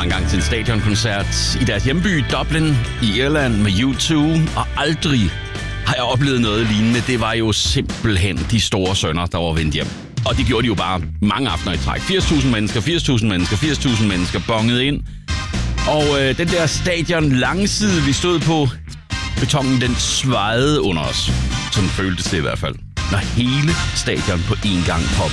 var engang til en stadionkoncert i deres hjemby Dublin i Irland med U2, og aldrig har jeg oplevet noget lignende. Det var jo simpelthen de store sønner, der var vendt hjem. Og det gjorde de jo bare mange aftener i træk. 80.000 mennesker, 80.000 mennesker, 80.000 mennesker bongede ind. Og den der stadion langside, vi stod på, betongen den svajede under os. Sådan føltes det i hvert fald. Når hele stadion på én gang poppede